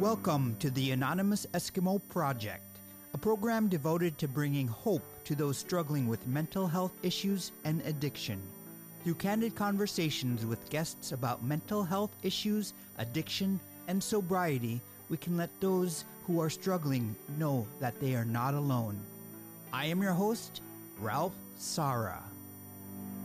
Welcome to the Anonymous Eskimo Project, a program devoted to bringing hope to those struggling with mental health issues and addiction. Through candid conversations with guests about mental health issues, addiction, and sobriety, we can let those who are struggling know that they are not alone. I am your host, Ralph Sara.